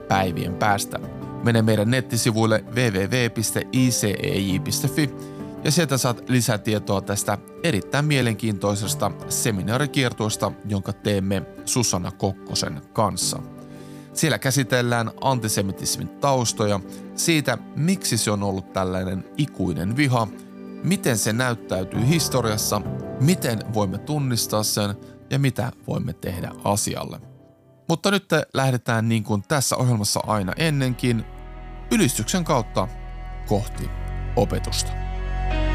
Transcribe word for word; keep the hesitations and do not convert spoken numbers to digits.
päivien päästä. Mene meidän nettisivuille double-u double-u double-u piste i c e j piste f i ja sieltä saat lisätietoa tästä erittäin mielenkiintoisesta seminaarikiertueesta, jonka teemme Susanna Kokkosen kanssa. Siellä käsitellään antisemitismin taustoja, siitä miksi se on ollut tällainen ikuinen viha, miten se näyttäytyy historiassa, miten voimme tunnistaa sen ja mitä voimme tehdä asialle. Mutta nyt lähdetään niin kuin tässä ohjelmassa aina ennenkin ylistyksen kautta kohti opetusta.